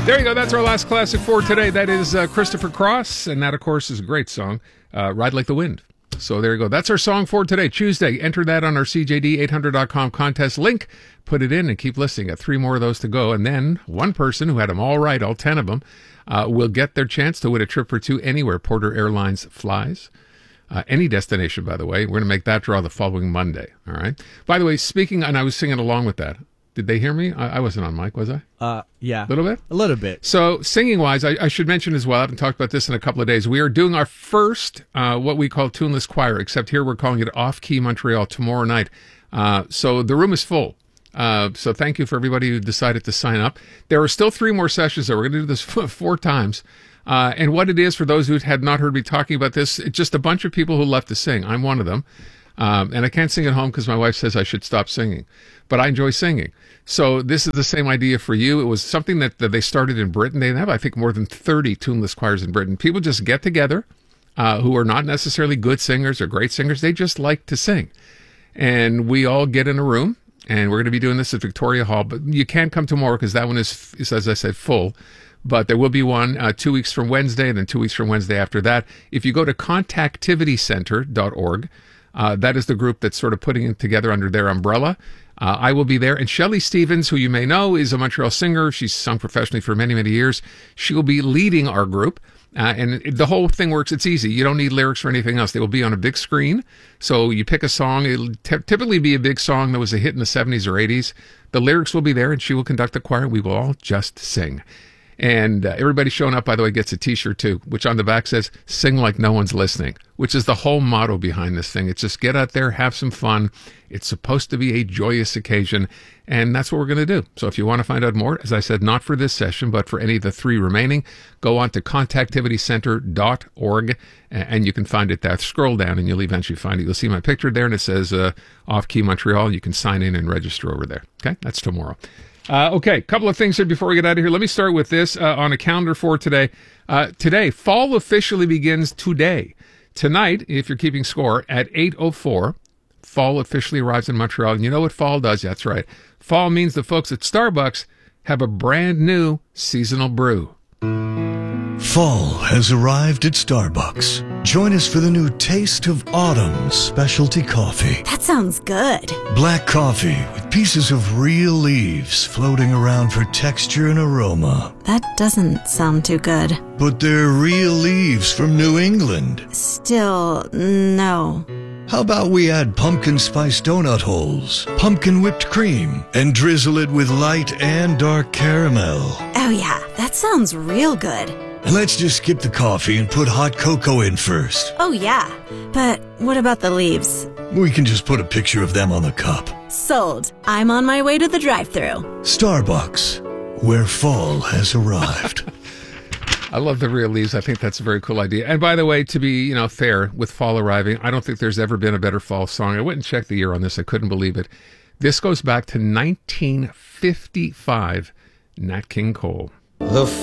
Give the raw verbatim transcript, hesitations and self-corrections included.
There you go. That's our last classic for today. That is uh, Christopher Cross, and that, of course, is a great song, uh, Ride Like the Wind. So there you go. That's our song for today, Tuesday. Enter that on our C J D eight hundred dot com contest link. Put it in and keep listening. Got three more of those to go. And then one person who had them all right, all ten of them, uh, will get their chance to win a trip or two anywhere Porter Airlines flies. Uh, any destination, by the way. We're going to make that draw the following Monday. All right. By the way, speaking, and I was singing along with that. Did they hear me? I, I wasn't on mic, was I? Uh, yeah. A little bit? A little bit. So singing-wise, I, I should mention as well, I haven't talked about this in a couple of days, we are doing our first, uh, what we call Tuneless Choir, except here we're calling it Off-Key Montreal tomorrow night. Uh, so the room is full. Uh, so thank you for everybody who decided to sign up. There are still three more sessions, though. We're going to do this four times. Uh, and what it is, for those who had not heard me talking about this, it's just a bunch of people who love to sing. I'm one of them. Um, and I can't sing at home because my wife says I should stop singing. But I enjoy singing. So this is the same idea for you. It was something that, that they started in Britain. They have, I think, more than thirty tuneless choirs in Britain. People just get together uh, who are not necessarily good singers or great singers. They just like to sing. And we all get in a room, and we're going to be doing this at Victoria Hall. But you can't come tomorrow because that one is, is, as I said, full. But there will be one uh, two weeks from Wednesday, and then two weeks from Wednesday after that. If you go to contactivity center dot org, uh, that is the group that's sort of putting it together under their umbrella. Uh, I will be there. And Shelley Stevens, who you may know, is a Montreal singer. She's sung professionally for many, many years. She will be leading our group. Uh, and it, the whole thing works. It's easy. You don't need lyrics or anything else. They will be on a big screen. So you pick a song. It'll t- typically be a big song that was a hit in the seventies or eighties. The lyrics will be there, and she will conduct the choir. We will all just sing. And uh, everybody showing up, by the way, gets a T-shirt too, which on the back says, "Sing like no one's listening," which is the whole motto behind this thing. It's just get out there, have some fun. It's supposed to be a joyous occasion, and that's what we're going to do. So if you want to find out more, as I said, not for this session, but for any of the three remaining, go on to contactivity center dot org, and you can find it there. Scroll down, and you'll eventually find it. You'll see my picture there, and it says uh, Off-Key Montreal. You can sign in and register over there. Okay, that's tomorrow. Uh, okay, a couple of things here before we get out of here. Let me start with this uh, on a calendar for today. Uh, today, fall officially begins today. Tonight, if you're keeping score, at eight oh four, fall officially arrives in Montreal. And you know what fall does? That's right. Fall means the folks at Starbucks have a brand new seasonal brew. Fall has arrived at Starbucks. Join us for the new Taste of Autumn specialty coffee. That sounds good. Black coffee with pieces of real leaves floating around for texture and aroma. That doesn't sound too good. But they're real leaves from New England. Still, no. How about we add pumpkin spice donut holes, pumpkin whipped cream, and drizzle it with light and dark caramel? Oh yeah, that sounds real good. And let's just skip the coffee and put hot cocoa in first. Oh yeah, but what about the leaves? We can just put a picture of them on the cup. Sold. I'm on my way to the drive-thru. Starbucks, where fall has arrived. I love the real leaves. I think that's a very cool idea. And by the way, to be, you know, fair with fall arriving, I don't think there's ever been a better fall song. I went and checked the year on this. I couldn't believe it. This goes back to nineteen fifty-five, Nat King Cole. The